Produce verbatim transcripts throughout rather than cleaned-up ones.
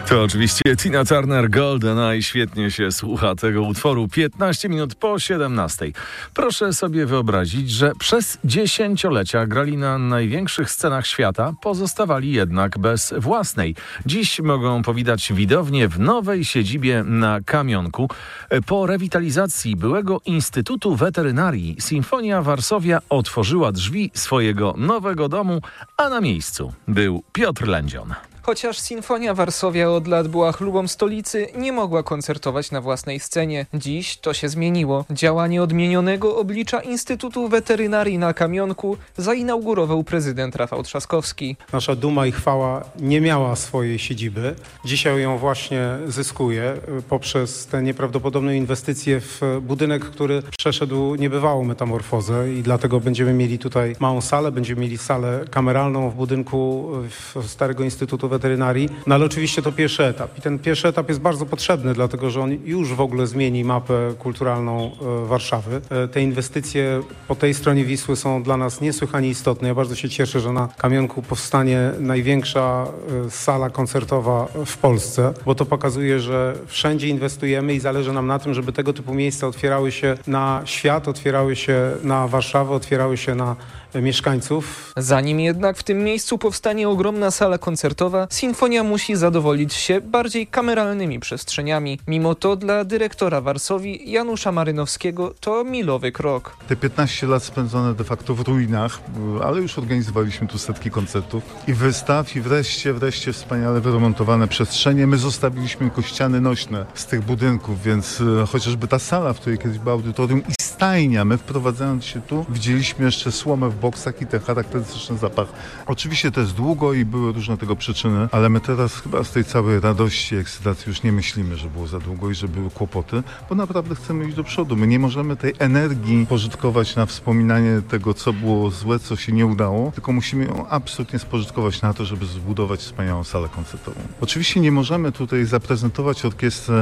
To oczywiście Tina Turner, GoldenEye. Świetnie się słucha tego utworu. piętnaście minut po siedemnastej. Proszę sobie wyobrazić, że przez dziesięciolecia grali na największych scenach świata, pozostawali jednak bez własnej. Dziś mogą powitać widownię w nowej siedzibie na Kamionku. Po rewitalizacji byłego Instytutu Weterynarii Sinfonia Varsovia otworzyła drzwi swojego nowego domu, a na miejscu był Piotr Lędzion. Chociaż Sinfonia Varsovia od lat była chlubą stolicy, nie mogła koncertować na własnej scenie. Dziś to się zmieniło. Działanie odmienionego oblicza Instytutu Weterynarii na Kamionku zainaugurował prezydent Rafał Trzaskowski. Nasza duma i chwała nie miała swojej siedziby. Dzisiaj ją właśnie zyskuje poprzez te nieprawdopodobne inwestycje w budynek, który przeszedł niebywałą metamorfozę i dlatego będziemy mieli tutaj małą salę, będziemy mieli salę kameralną w budynku Starego Instytutu Weterynarii. Weterynarii. No ale oczywiście to pierwszy etap. I ten pierwszy etap jest bardzo potrzebny, dlatego że on już w ogóle zmieni mapę kulturalną Warszawy. Te inwestycje po tej stronie Wisły są dla nas niesłychanie istotne. Ja bardzo się cieszę, że na Kamionku powstanie największa sala koncertowa w Polsce, bo to pokazuje, że wszędzie inwestujemy i zależy nam na tym, żeby tego typu miejsca otwierały się na świat, otwierały się na Warszawę, otwierały się na mieszkańców. Zanim jednak w tym miejscu powstanie ogromna sala koncertowa, Sinfonia musi zadowolić się bardziej kameralnymi przestrzeniami. Mimo to dla dyrektora Varsovii Janusza Marynowskiego to milowy krok. Te piętnaście lat spędzone de facto w ruinach, ale już organizowaliśmy tu setki koncertów i wystaw i wreszcie, wreszcie wspaniale wyremontowane przestrzenie. My zostawiliśmy tylko ściany nośne z tych budynków, więc chociażby ta sala, w której kiedyś było audytorium i stajnia, my wprowadzając się tu widzieliśmy jeszcze słomę w boksach i ten charakterystyczny zapach. Oczywiście to jest długo i były różne tego przyczyny, ale my teraz chyba z tej całej radości, ekscytacji już nie myślimy, że było za długo i że były kłopoty, bo naprawdę chcemy iść do przodu. My nie możemy tej energii pożytkować na wspominanie tego, co było złe, co się nie udało, tylko musimy ją absolutnie spożytkować na to, żeby zbudować wspaniałą salę koncertową. Oczywiście nie możemy tutaj zaprezentować orkiestrę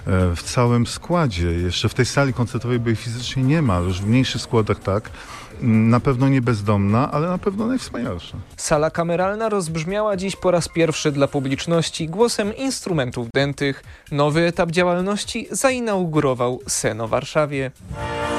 w całym składzie. Jeszcze w tej sali koncertowej, bo jej fizycznie nie ma, ale już w mniejszych składach tak. Na pewno nie bezdomna, ale na pewno najwspanialsza. Sala kameralna rozbrzmiała dziś po raz pierwszy dla publiczności głosem instrumentów dętych. Nowy etap działalności zainaugurował Sen o Warszawie.